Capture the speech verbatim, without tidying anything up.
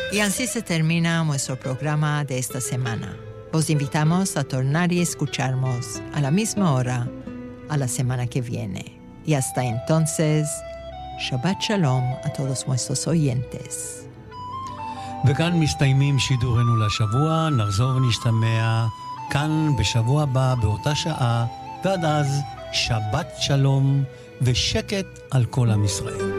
Y así se termina nuestro programa de esta semana. Los invitamos a tornar y escucharnos a la misma hora a la semana que viene. Y hasta entonces, Shabbat Shalom a todos nuestros oyentes. וכאן מסתיימים שידורנו לשבוע, נחזור ונשתמע כאן בשבוע הבא באותה שעה, ועד אז שבת שלום ושקט על כל עם ישראל.